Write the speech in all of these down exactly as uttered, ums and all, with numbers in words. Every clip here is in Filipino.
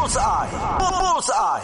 Bullseye! Bullseye!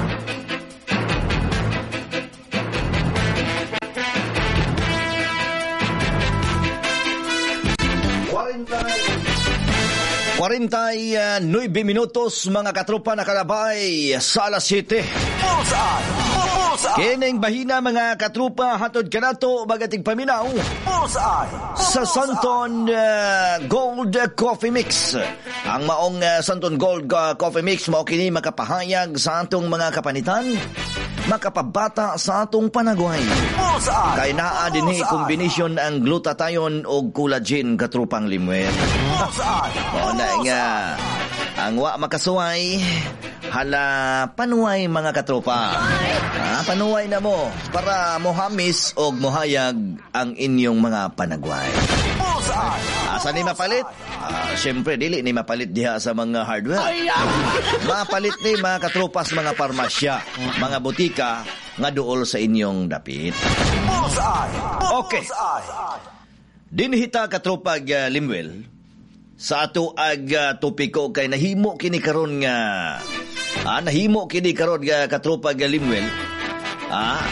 forty-nine minutos mga katropa nakalabay sa alas siyete. Bullseye! Bullseye! Kining bahina mga katropa hatod kanato magating paminaw Bullseye! sa Santon uh, Gold Coffee Mix. Ang maong uh, Santon Gold uh, Coffee Mix mao kini makapahayag sa atong mga kapanitan, makapabata sa atong panagway. Bullseye! Kay naa dinhi kombinasyon ang glutathione o collagen katrupang limwer. Bullseye! O na nga, ang wa makasuway, hala panuway mga katropa. Ha, panuway na mo para mohamis o mohayag ang inyong mga panagway. Bullseye! Asa ni mapalit? Ah, siyempre, dili ni mapalit diha sa mga hardware. Mapalit ni mga katropas, mga parmasya, mga butika, nga duol sa inyong dapit. Bullseye! Okay. Bullseye! Dinhita katropag uh, Limwell, sa ato ag uh, topiko kay nahimo kini karon nga ah, nahimo kini karon nga katropag uh, Limwell. Ah,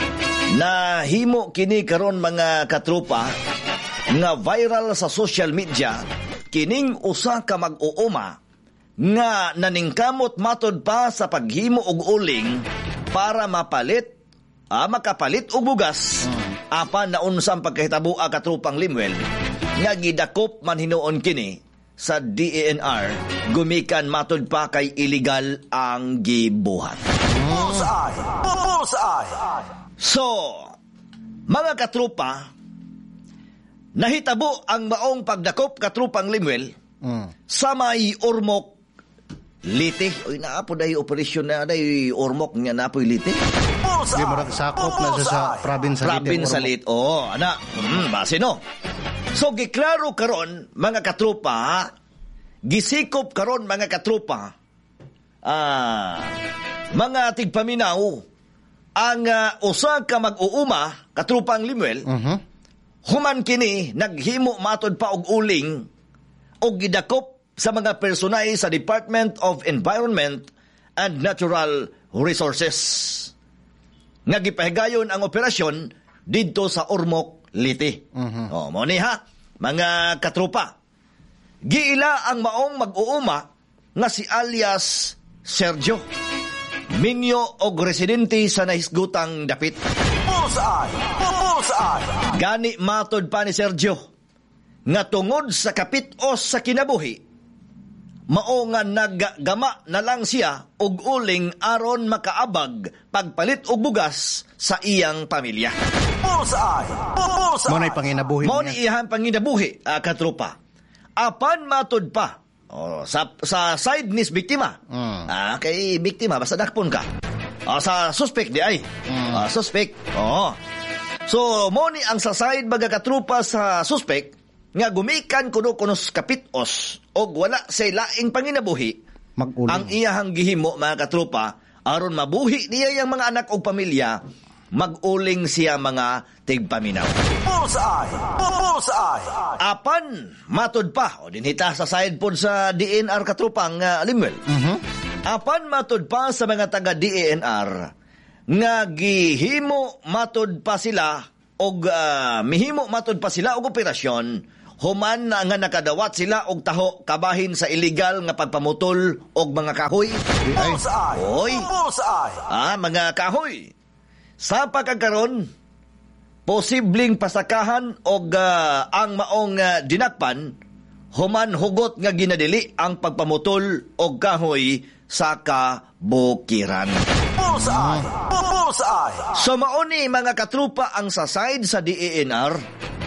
nahimo kini karon mga katropa nga viral sa social media kining usa ka mag-uuma nga naningkamot matod pa sa paghimo og uling para mapalit ah, makapalit og bugas. Apan na unsang pagkahitabo a katropang Limwell nga gidakop man hinuon kini sa D E N R gumikan matod pa kay illegal ang gibuhat. Bullseye! Bullseye! So, mga katropa, nahitabo ang maong pagdakop katropang Limwell Mm. sa may Ormoc Liti. Oy, naapo dahi operasyon na dahi Ormoc nga naapoy Liti. Bullseye! Di marag sakop na siya sa province sa Leyte. Province sa Leyte. Oo, ana. Mm, base no. So, giklaro karon mga katropa, gisikop karon mga katropa, ah, mga tigpaminaw, ang uh, usa ka mag-uuma, katropang Limwell, Mhm. human kini, naghimo matod pa og uling, og gidakop sa mga personay sa Department of Environment and Natural Resources. Nga gipahigayon ang operasyon didto sa Ormoc Liti. Mhm. O, mo ni ha, mga katropa. Giila ang maong mag-uuma nga si alias Sergio. Minyo og residente sa nahisgutang dapit. Bullseye! Bullseye! Gani matod pa ni Sergio nga tungod sa kapit-os sa kinabuhi, mao nga naggama na lang siya og uling aron makaabag pagpalit og bugas sa iyang pamilya. Bullseye! Bullseye! Mo na'y panginabuhi Mao niya. ni iyang panginabuhi, ah, katropa. Apan matod pa oh, sa sa side nis biktima. Mm. Ah, kay biktima basta dakpon ka. Ah, sa suspect di ay. Mm. Ah, suspect. Oo. So mo ni ang sa side baga katropa sa suspect nga gumikan kuno kunos kapit-os og wala say laing panginabuhi. Mag-uling. Ang iyahang gihimo mga katropa aron mabuhi niya yang mga anak og pamilya, mag-uling siya mga tigpaminaw. Bullseye! Bullseye! Apan matod pa o dinhita sa side pod sa D N R katropang uh, Limwell. Mhm. Apan matod pa sa mga taga D E N R nga gihimo matod pa sila og uh, mihimo matod pa sila og operasyon human na nga nakadawat sila og taho kabahin sa illegal nga pagpamutol og mga kahoy. Bullseye! Oy. Bullseye! Ah, mga kahoy. Sa pagkakaroon, posibleng pasakahan og uh, ang maong uh, dinakpan human hugot nga ginadili ang pagpamutol og kahoy sa kabukiran. Bullseye! Bullseye! So mauni mga katrupa ang sa side sa D E N R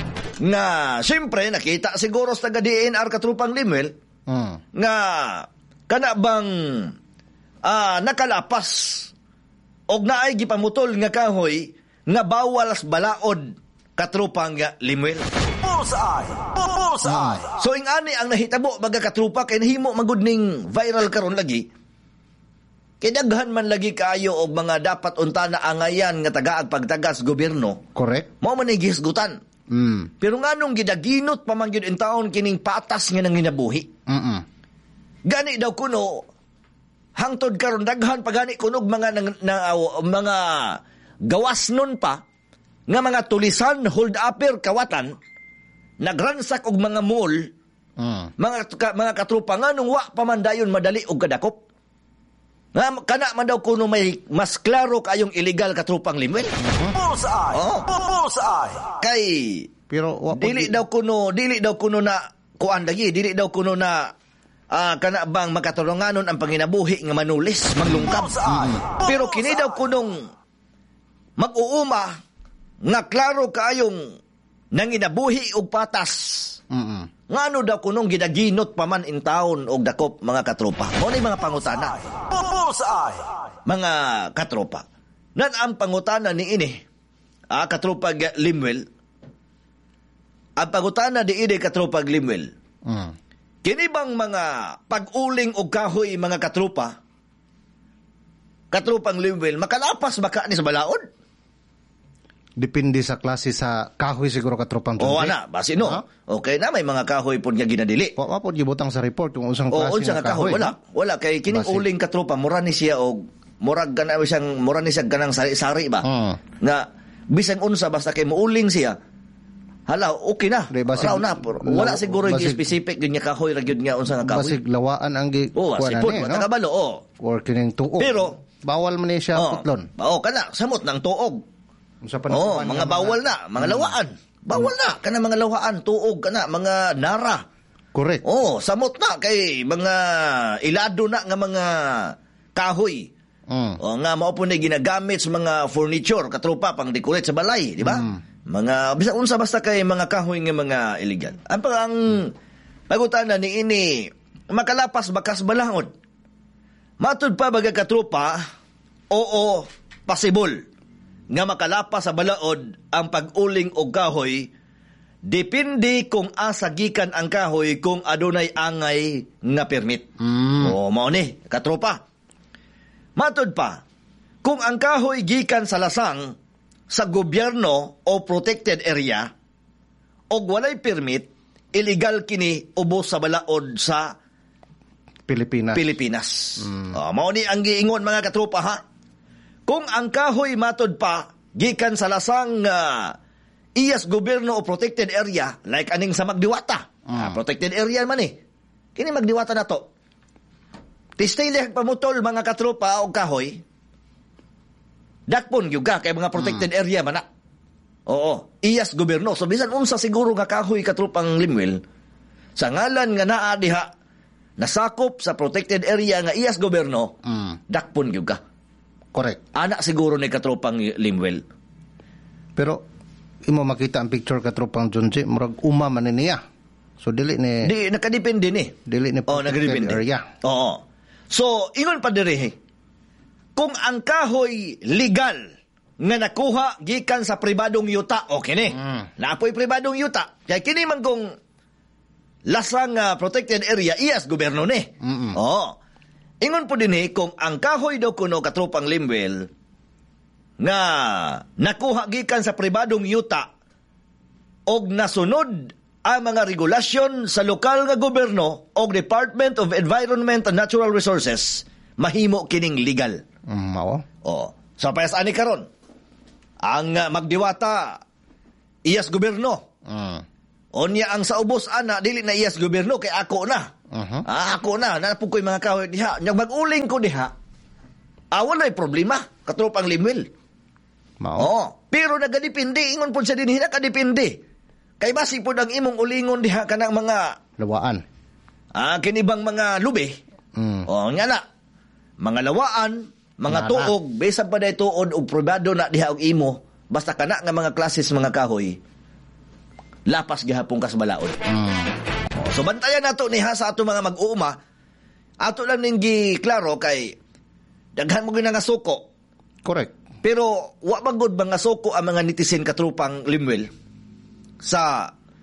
nga siyempre nakita siguro sa taga D E N R katrupang Limwell Mm. nga kana bang ah, nakalapas og naay gipamutol nga kahoy nga bawalas balaod katrupang Limwell. Bullseye! Bullseye! So ingani ang nahitabo baga katrupa kay nahimo magud ning viral karon lagi. Kay daghan man lagi kaayo og mga dapat unta na angayan nga tagaag pagtagas gobyerno. Correct? Mao man gisgutan. Mm. Pero nganong gidaginot pa man gyud in taon kining patas nga nang ginabuhi. Mm. Gani daw kuno hangtod karon daghan pagani kunog mga na, na, uh, mga gawas nun pa nga mga tulisan hold upper kawatan nagransak og mga mall Mm. mga ka, mga katrupa nga nung wa pamandayon madali og kadakop nga kana man daw kuno may mas klaro kayong illegal katrupang Limuel. Bullseye. Oh. Bullseye. Kay Pero wa po dili di- daw kuno dili daw kuno na kuan lagi dili daw kuno na ah, kana bang makatulunganon ang panginabuhi nga manulis manglungkap. Bullseye. Pero kini daw kunong mag-uuma nga klaro kaayong nanginabuhi og patas. Mm-mm. Ngano daw kunong gidaginot pa man in taon og dakop mga katropa. Mo ni mga pangutana. Bullseye. Mga katropa. Nan ang pangutana ni ini. Ah, katropa Limuel. Ang pangutana di ini katropa Limuel. Mm. Kini bang mga pag-uling og kahoy mga katropa? Katropang Limuel, makalapas baka ni sa balaod? Depende sa klase sa kahoy siguro katropang O Junji. ana, basi no. Ha? Okay na may mga kahoy po nga ginadili. Wa wa po gibutang sa report kung unsang O klase unsa nga kahoy wala. Wala kay kining Basi. uling katropa mura ni siya og murag kana siyang mura ni siya ganang sari-sari ba. Mm. Nga bisan unsa basta kay muuling siya. Hala, okay na. Di, basig- Raw na. Pero wala law- siguro yung basig- specific yun nga kahoy ra gyud nga unsa nga kahoy. Basig lawaan ang gi O, kuha na sipot, ni, no? matakabalo, o. Or kining tuog. Pero- bawal man ni siya Oh, putlon. Oo, kana, samot ng tuog. Unsa pa Oh, nakuha mga niya bawal na, mga lawaan. Bawal na, kana mga lawaan, tuog kana, mga nara. Correct. Oh, samot na kay mga ilado na nga mga kahoy. Mm. O nga mao po na ginagamit sa mga furniture, katropa pang decorate sa balay, di ba? Mga bisan unsa basta kay mga kahoy nga mga illegal. Ang pang ang pagutana ni ini makalapas bakas balangod. Matud pa baga katropa, oo, possible nga makalapas sa balaod ang pag-uling og kahoy. Depende kung asa gikan ang kahoy kung adunay angay nga permit. Mm. O mao ni katropa. Matud pa, kung ang kahoy gikan sa lasang sa gobyerno o protected area og walay permit, illegal kini ubos sa balaod sa Pilipinas. Pilipinas. O, mao ni ang giingon mga katropa ha. Kung ang kahoy matud pa gikan sa lasang uh, iyas gobyerno o protected area like aning sa Magdiwata. Ah, protected area man eh. Kini Magdiwata na to. Tistay lehag pamutol mga katropa o kahoy. Dakpon yuga kay mga protected area man na. Oo, iyas gobyerno. So bisan unsa siguro nga kahoy katropang Limuel sa ngalan nga naa diha nasakop sa protected area nga iyas gobyerno, Mm. dakpon yuga. Correct. Ana siguro ni katropang Limuel. Pero imo makita ang picture katropang Junji, murag uma man ni niya. So dili ni Di nakadepende ni. dili ni Oh, protected nakadepende. area. Oo. So, ingon pa diri, kung ang kahoy legal nga nakuha gikan sa pribadong yuta, okay ni. Mm. Naapoy pribadong yuta. Kaya kini man kung lasang uh, protected area, iyas gobyerno ni. Mm-mm. Oo. Ingon po din eh, kung ang kahoy daw kuno katropang Limuel nga nakuha gikan sa pribadong yuta og nasunod ang mga regulasyon sa lokal nga gobyerno o Department of Environment and Natural Resources, mahimo kining legal. Mm, mao. O, sa payas ani karon, ang uh, Magdiwata, iyas gobyerno. Mm. Onya ang sa ubos ana, dili na iyas gobyerno, kay ako na. Mhm. Ah, ako na, napog ko'y mga kahoy diha. Nyag mag-uling ko diha, ah, wala'y problema, katropang Limuel. Mao. Oo. Pero nagadipindi, ingon po sa dinhi, nakadipindi. Kay basi po ang imong ulingon diha kanang mga Lawaan. ah, kinibang mga lubi. Mm. O, nga na. Mga lawaan, mga Nara. tuog, bisan pa day tuod og pribado na diha og imo, basta kana nga mga klases mga kahoy, lapas gihapon kas balaod. Mm. O, so bantayan nato niha sa ato mga mag-uuma, ato lang ning giklaro kay daghan mo gyud nga suko. Correct. Pero wa bagod mga suko ang mga netizen katrupang Limuel sa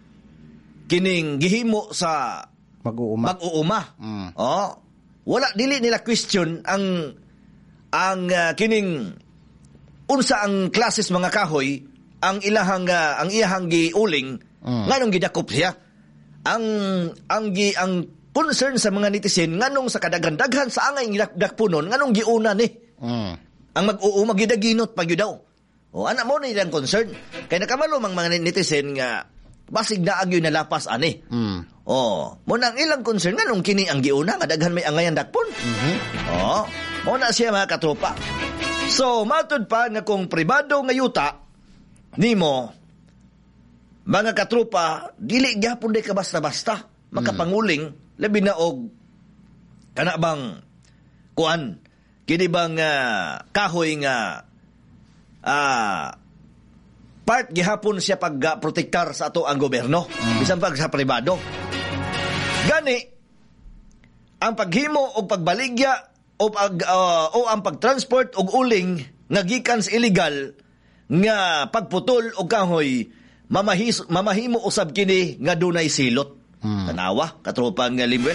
kining gihimo sa Mag-uuma. mag-uuma. Mm. Oh, wala dili nila question ang ang uh, kining unsa ang klases mga kahoy ang ilahang uh, ang iyahang giuling Mm. nganong gidakop siya. Ang ang gi ang concern sa mga netizen nganong sa kadaghan-daghan sa angay dakpunon nganong giuna ni. Mm. Ang mag-uuma gidaginot pag yun daw. O anak mo na ilang concern. Kaya nakamalo mang mga netizen nga basig na agyo na lapas ani. Mm. O, mo nang ilang concern nganong kini ang giuna nga daghan may angayan dakpon. Mhm. O, mo na siya mga katropa. So, matod pa nga kung pribado nga yuta nimo mga katropa, dili gyapon day ka basta-basta makapanguling mm. labi na og kana bang kuan kini bang uh, kahoy nga ah part gihapon siya pagprotektar sa ato ang gobyerno mm. bisan pag sa pribado. Gani ang paghimo og pagbaligya o pag uh, o ang pagtransport og uling nga gikan sa illegal nga pagputol og kahoy mamahis mamahimo usab kini nga dunay silot. Mm. Tanawa katropa nga Limwell.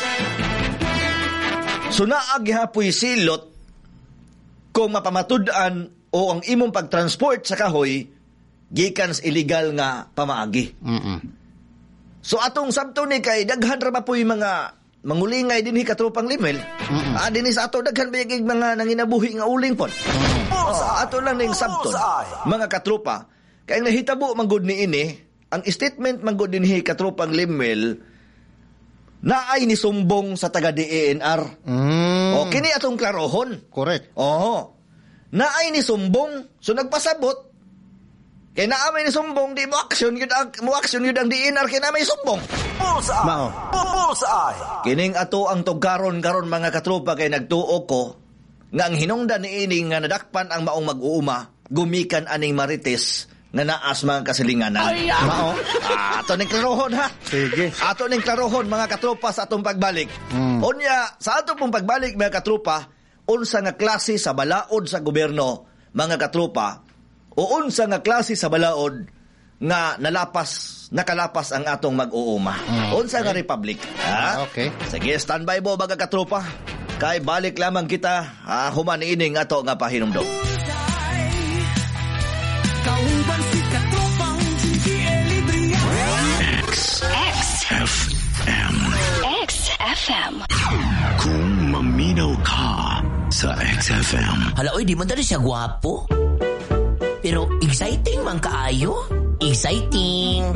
So naag gihapoy silot kung mapamatud-an o ang imong pagtransport sa kahoy gikan sa illegal nga pamaagi. Mm. So atong sabto ni kay daghan ra ba po'y mga mangulingay dinhi katropang Limwell. Mm-mm. Ah dinhi sa ato daghan ba yung mga nanginabuhi nga uling pon. Oh, ato lang ning sabton mga katropa kay nahitabo man gud ni ini ang statement man gud dinhi katropang Limwell naay ni sumbong sa taga D E N R. Mm. O kini atong klarohon. Correct. Oo. Naay ni sumbong so nagpasabot kay naamay ni sumbong di mo action yun ang mo action yun ang D E N R kay naamay sumbong. Bullseye. Mao. Bullseye. Kining ato ang tugkaron karon mga katropa kay nagtuo ko nga ang hinungdan ni ini nga nadakpan ang maong mag-uuma gumikan aning marites nga naas mga kasilinganan. Mao. Ah, ato ning klarohon ha. Sige. Ato ning klarohon mga katropa sa atong pagbalik. Mm. Unya sa ato pong pagbalik mga katropa, unsa nga klase sa balaod sa gobyerno mga katropa o unsa nga klase sa balaod nga nalapas nakalapas ang atong mag-uuma. Mm, Unsa nga republic? Ha? Okay. Sige, standby mo mga katropa. Kay balik lamang kita ha, human ining ato nga pahinumdom. X F M X F M. Kung maminaw ka sa X F M. Hala, oy, di man dali siya gwapo. Pero exciting man kaayo. Exciting.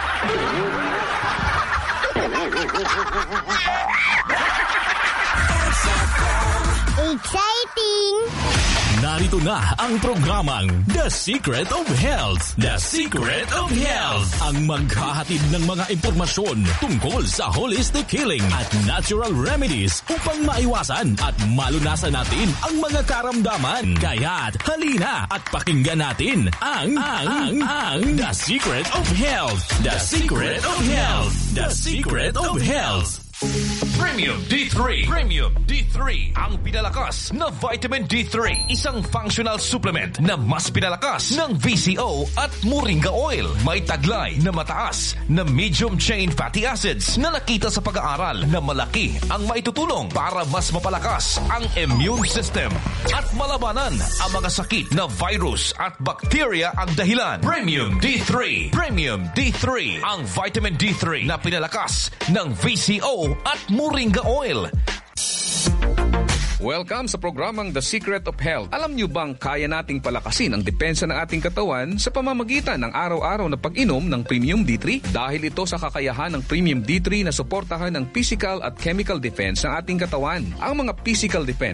Exciting. Narito na ang programang The Secret of Health. The Secret of Health. Ang maghahatid ng mga impormasyon tungkol sa holistic healing at natural remedies upang maiwasan at malunasan natin ang mga karamdaman. Kaya't halina at pakinggan natin ang, ang, ang, ang The Secret of Health. The Secret of Health. The Secret of Health. Premium D three. Premium D three. Ang pinalakas na vitamin D three. Isang functional supplement na mas pinalakas ng V C O at Moringa Oil. May taglay na mataas na medium chain fatty acids na nakita sa pag-aaral na malaki ang maitutulong para mas mapalakas ang immune system at malabanan ang mga sakit na virus at bacteria ang dahilan. Premium D three. Premium D three. Ang vitamin D three na pinalakas ng V C O at Moringa Oil. Welcome sa programang The Secret of Health. Alam niyo bang kaya nating palakasin ang depensa ng ating katawan sa pamamagitan ng araw-araw na pag-inom ng Premium D three? Dahil ito sa kakayahan ng Premium D three na suportahan ang physical at chemical defense ng ating katawan. Ang mga physical defense